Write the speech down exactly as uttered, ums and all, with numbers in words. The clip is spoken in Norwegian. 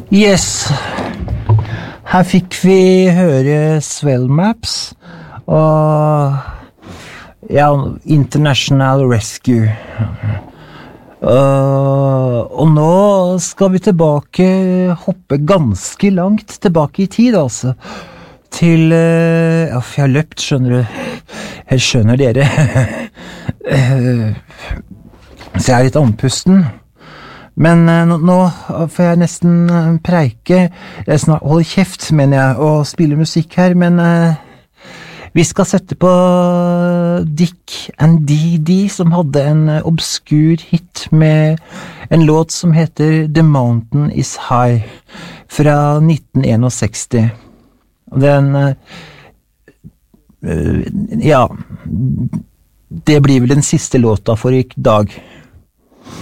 Yes, her fikk vi høre Swell Maps og ja, International Rescue. Uh, og nå skal vi tilbake, hoppe ganske langt tilbake i tid, altså. Til, uh, ja, for jeg har løpt, skjønner du. Jeg skjønner dere. uh, så jeg er litt andpusten. Men uh, nå, nå får jeg nesten uh, preike, jeg snart holder kjeft, mener jeg, og spille musikk her, men uh, vi skal sette på Dick and Dee Dee, som hadde en uh, obskur hit med en låt som heter The Mountain is High, fra nitten sekstiseks. Og den, uh, uh, ja, det blir vel den siste låta for i dag.